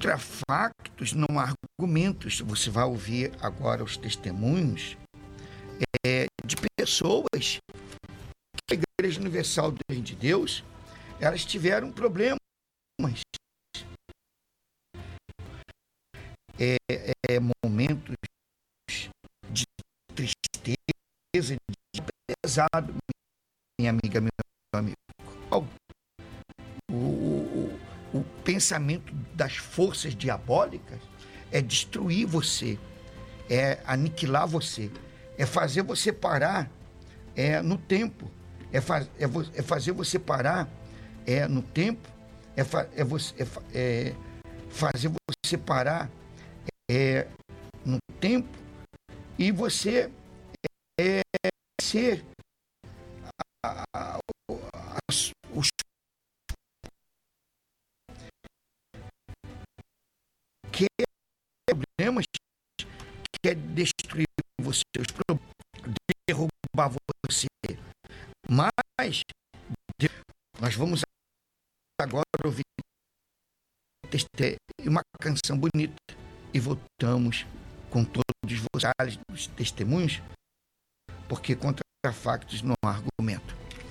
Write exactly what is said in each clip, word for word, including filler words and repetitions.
contra factos não há argumentos. Você vai ouvir agora os testemunhos é, de pessoas que a Igreja Universal do Reino de Deus, elas tiveram problemas. É, é momentos de tristeza, de pesado, minha amiga, meu amigo. O, o, o pensamento das forças diabólicas é destruir você, é aniquilar você, é fazer você parar é, no tempo, é, faz, é, vo, é fazer você parar é, no tempo, é, fa, é, você, é, é fazer você parar é, no tempo e você é, ser a, a, a, os que problemas, quer destruir você, os problemas, derrubar você. Mas nós vamos agora ouvir uma canção bonita e voltamos com todos vocês, os testemunhos, porque contra factos não há argumento.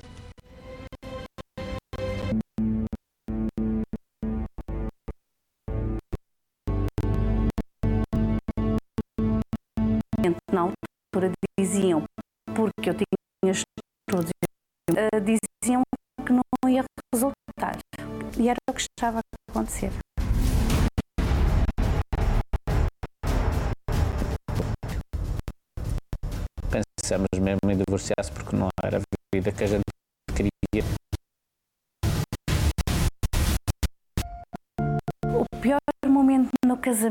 Na altura diziam, porque eu tinha estudos, uh, diziam que não ia resultar. E era o que estava a acontecer. Pensamos mesmo em divorciar-se porque não era a vida que a gente queria. O pior momento no casamento,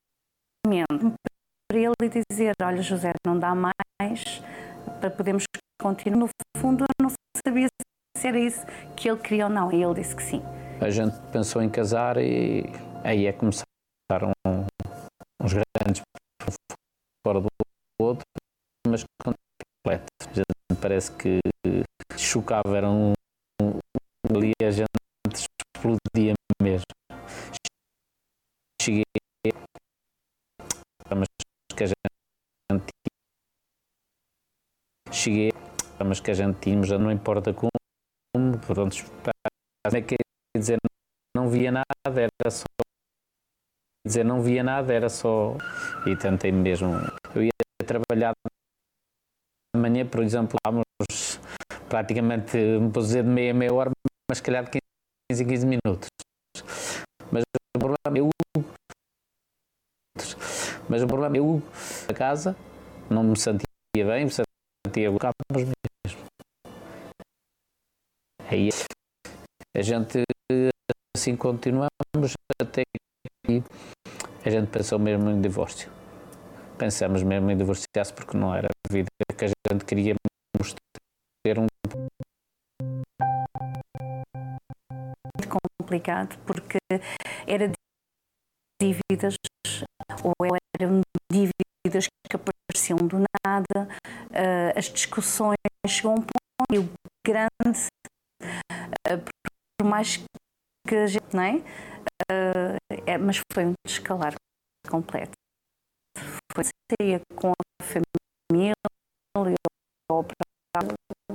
para ele dizer, olha José, não dá mais, para podermos continuar. No fundo eu não sabia se era isso que ele queria ou não, e ele disse que sim. A gente pensou em casar e aí é começaram uns grandes fora do outro, mas completo. A gente parece que chocava, era um, um ali a gente explodia mesmo. Cheguei, mas que a gente cheguei, mas que a gente tínhamos, já não importa como, pronto, quer dizer, não via nada, era só dizer, não via nada, era só, e tentei mesmo, eu ia trabalhar de manhã, por exemplo, vamos praticamente, me posso dizer de meia a meia hora, mas se calhar de quinze em quinze minutos, mas o problema é o mas o problema é eu, a casa, não me sentia bem, me sentia buscávamos mesmo. Aí a gente assim continuamos até que a gente pensou mesmo em divórcio. Pensamos mesmo em divorciar-se porque não era a vida que a gente queria ter um. Muito complicado porque era dívidas ou eram dívidas que apareciam do nada, uh, as discussões chegou a um ponto e o grande, uh, por mais que a gente, não é? Uh, é, mas foi um descalar completo. Foi sair com a família ou para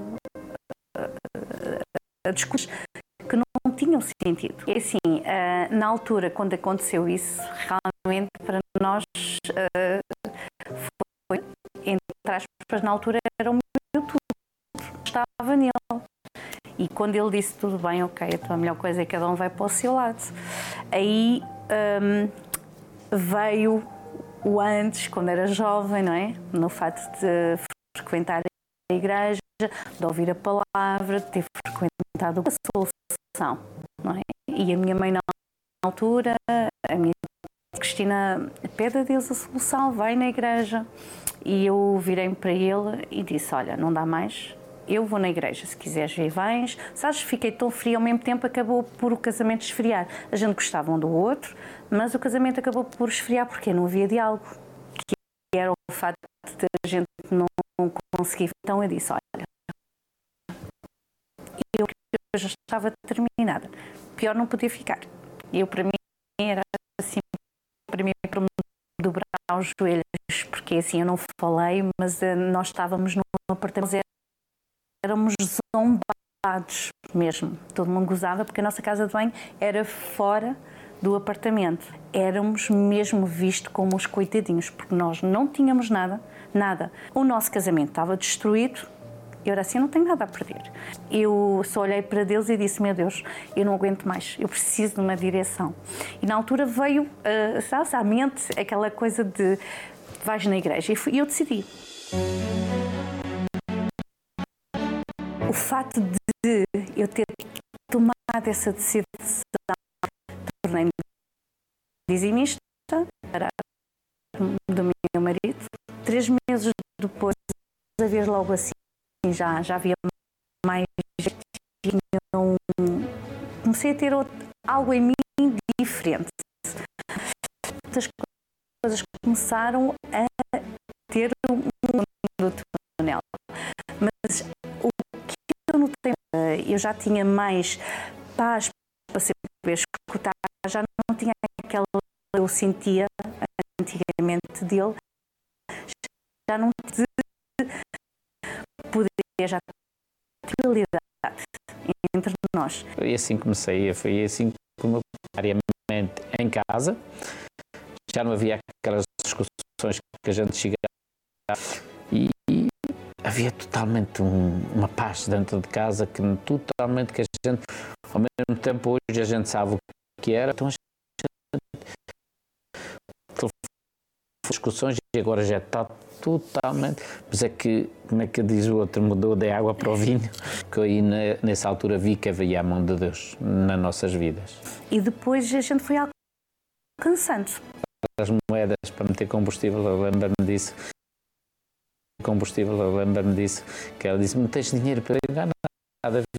uh, discussões que não tinham sentido. É assim, uh, na altura, quando aconteceu isso, realmente para nós uh, foi, entre aspas, na altura era o meu tudo, estava nele. E quando ele disse tudo bem, ok, então a melhor coisa é que cada um vai para o seu lado. Aí um, veio o antes, quando era jovem, não é? No facto de frequentar a igreja, de ouvir a palavra, de ter frequentado a solução, não é? E a minha mãe na altura, a minha Cristina, pede a Deus a solução, vai na igreja. E eu virei para ele e disse, olha, não dá mais, eu vou na igreja, se quiseres vir, vens. Sabes, fiquei tão fria, ao mesmo tempo acabou por o casamento esfriar. A gente gostava um do outro, mas o casamento acabou por esfriar porque não havia diálogo, que era o facto de a gente não conseguir. Então eu disse, olha, eu já estava terminada, pior não podia ficar. Eu, para mim, era assim para mim para me dobrar os joelhos, porque assim eu não falei, mas uh, nós estávamos num apartamento, éramos zombados mesmo, todo mundo gozava, porque a nossa casa de banho era fora do apartamento. Éramos mesmo vistos como os coitadinhos, porque nós não tínhamos nada, nada. O nosso casamento estava destruído, eu era assim, eu não tenho nada a perder. Eu só olhei para Deus e disse, meu Deus, eu não aguento mais, eu preciso de uma direção. E na altura veio, uh, sabes, à mente aquela coisa de vais na igreja, e fui, eu decidi. O facto de eu ter tomado essa decisão, tornei-me dizimista para do meu marido. Três meses depois, a vez logo assim, já, já havia mais. Um, comecei a ter outro, algo em mim diferente. As coisas começaram a ter um fundo do túnel. Mas o que eu notei, eu já tinha mais paz para saber escutar, já não tinha aquela eu sentia antigamente dele, já não de poder, já realidade entre nós. Foi assim que comecei, foi assim como diariamente em casa, já não havia aquelas discussões que a gente chegava e havia totalmente um, uma paz dentro de casa, que totalmente que a gente, ao mesmo tempo hoje a gente sabe o que era, então a gente discussões e agora já está totalmente, mas é que, como é que diz o outro, mudou da água para o vinho, que eu aí na, nessa altura vi que havia a mão de Deus nas nossas vidas. E depois a gente foi alcançando. As moedas para meter combustível, eu lembro-me disso, combustível, eu lembro-me disso, que ela disse, não tens dinheiro para ir, não há nada,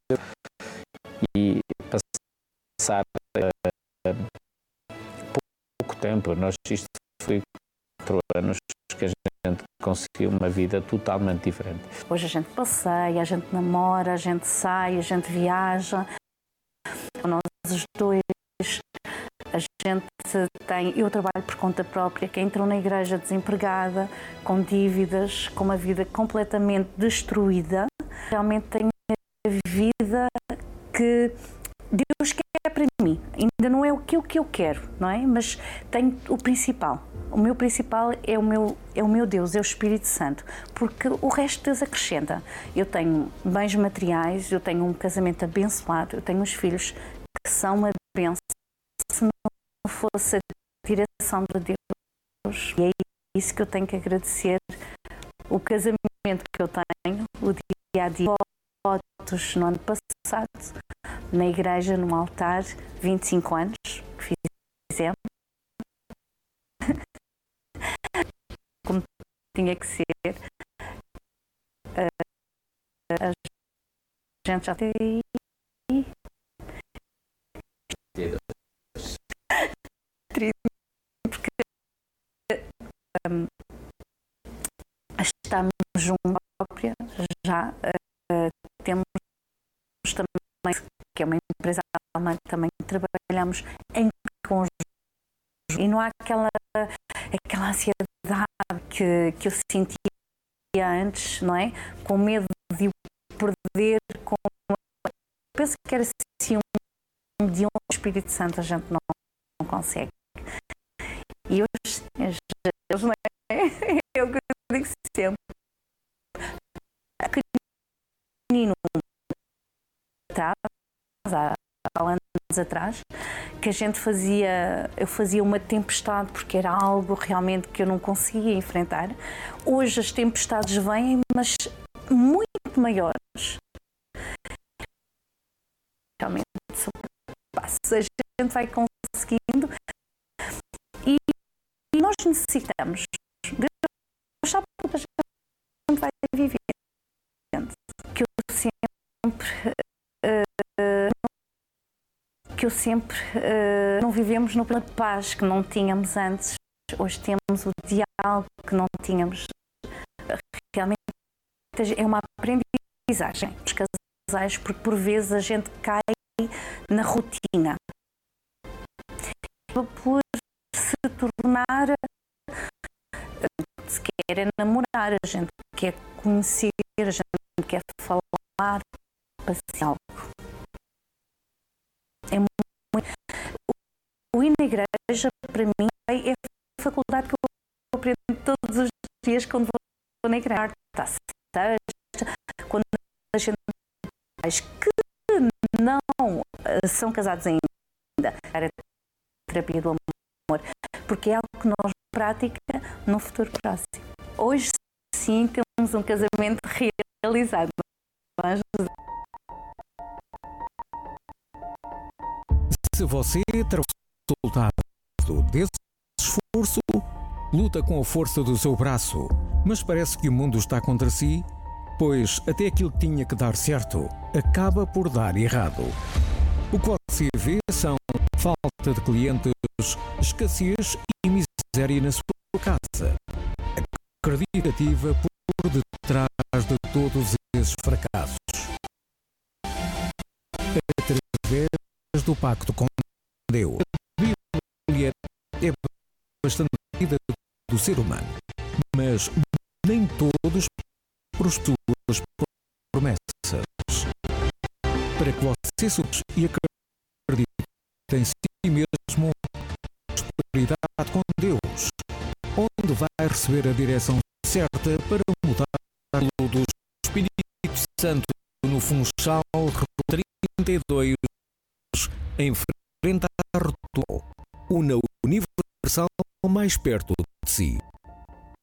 e passar uh, pouco tempo, nós isto foi quatro anos que a gente conseguiu uma vida totalmente diferente. Hoje a gente passeia, a gente namora, a gente sai, a gente viaja, nós os dois, a gente tem, eu trabalho por conta própria, que entrou na igreja desempregada, com dívidas, com uma vida completamente destruída, realmente tenho a vida que Deus quer para mim, ainda não é o que eu, que eu quero, não é? Mas tenho o principal. O meu principal é o meu, é o meu Deus, é o Espírito Santo, porque o resto Deus acrescenta. Eu tenho bens materiais, eu tenho um casamento abençoado, eu tenho uns filhos que são uma bênção. Se não fosse a direção de Deus, e é isso que eu tenho que agradecer, o casamento que eu tenho, o dia a dia, fotos no ano passado, na igreja, no altar, vinte e cinco anos que fizemos, como tinha que ser. A gente já tem porque um, estamos juntos própria, já uh, temos também, que é uma empresa alemã, também trabalhamos em conjunto e não há aquela, aquela ansiedade que, que eu sentia antes, não é? Com medo de o perder, com... penso que era assim um de um Espírito Santo a gente não, não consegue. E hoje, hoje não é? É o que eu digo sempre. Pequenino, há anos atrás, que a gente fazia, eu fazia uma tempestade porque era algo realmente que eu não conseguia enfrentar. Hoje as tempestades vêm, mas muito maiores. Realmente a gente vai conseguindo e, e nós necessitamos. Deus sabe que a gente vai viver. Que eu sempre uh, que eu sempre uh, não vivemos no plano de paz que não tínhamos antes. Hoje temos o diálogo que não tínhamos. Realmente é uma aprendizagem dos casais, porque por vezes a gente cai na rotina. Por se tornar, se quer é namorar, a gente quer conhecer, a gente quer falar, passar algo. É muito... O ir na igreja, para mim, é a faculdade que eu aprendo todos os dias quando vou na igreja. Está sexta, quando a gente faz que não são casados ainda, a terapia do amor, porque é algo que nós prática no futuro próximo. Hoje sim temos um casamento realizado. Mas... Se você terá o resultado desse esforço, luta com a força do seu braço, mas parece que o mundo está contra si, pois até aquilo que tinha que dar certo acaba por dar errado. O que você vê são falta de clientes, escassez e miséria na sua casa. Acreditativa por detrás de todos esses fracassos. Através do pacto com Deus, a Bíblia é bastante vida do ser humano, mas nem todos prosperam as promessas. Para que você surja e acredite em si mesmo, prosperidade com Deus, onde vai receber a direção certa para mudar o do Espírito Santo no Funchal trinta e dois, em frente à Rotula, una universal mais perto de si.